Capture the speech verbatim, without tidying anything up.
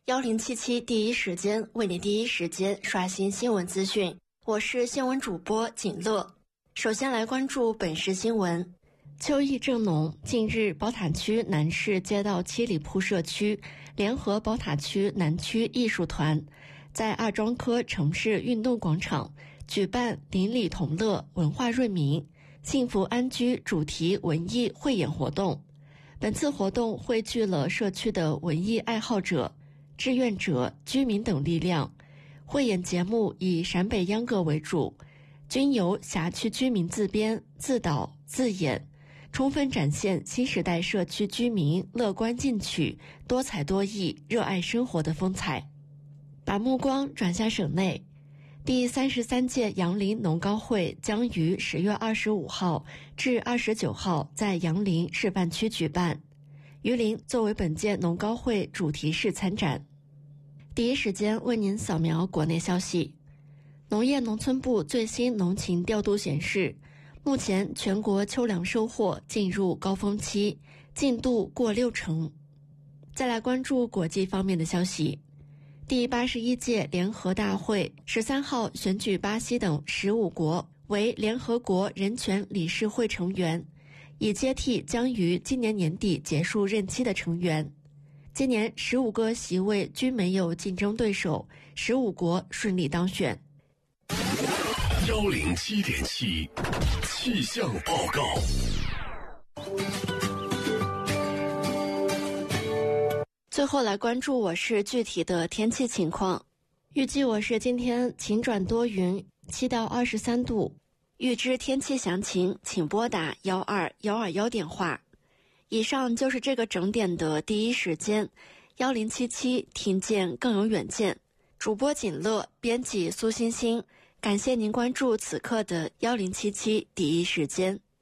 幺零七七第一时间为你第一时间刷新新闻资讯，我是新闻主播景乐。首先来关注本市新闻。秋意正浓，近日宝塔区南市街道七里铺社区联合宝塔区南区艺术团在二庄科城市运动广场举办邻里同乐、文化润民、幸福安居主题文艺汇演活动。本次活动汇聚了社区的文艺爱好者、志愿者、居民等力量。汇演节目以陕北秧歌为主，均由辖区居民自编、自导、自演，充分展现新时代社区居民乐观进取、多才多艺、热爱生活的风采。把目光转向省内，第三十三届杨林农高会将于十月二十五号至二十九号在杨林示范区举办，榆林作为本届农高会主题市参展。第一时间为您扫描国内消息。农业农村部最新农情调度显示，目前全国秋粮收获进入高峰期，进度过六成。再来关注国际方面的消息。第八十一届联合大会十三号选举巴西等十五国为联合国人权理事会成员，以接替将于今年年底结束任期的成员。今年十五个席位均没有竞争对手，十五国顺利当选。 幺零七点七气象报告。 最后来关注我市具体的天气情况。预计我市今天晴转多云，七到二十三度。预知天气详情，请拨打幺二幺二幺电话。以上就是这个整点的第一时间，幺零七七听见更有远见。主播锦乐，编辑苏欣欣，感谢您关注此刻的幺零七七第一时间。